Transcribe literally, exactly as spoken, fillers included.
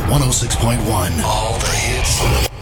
one oh six point one. All the hits.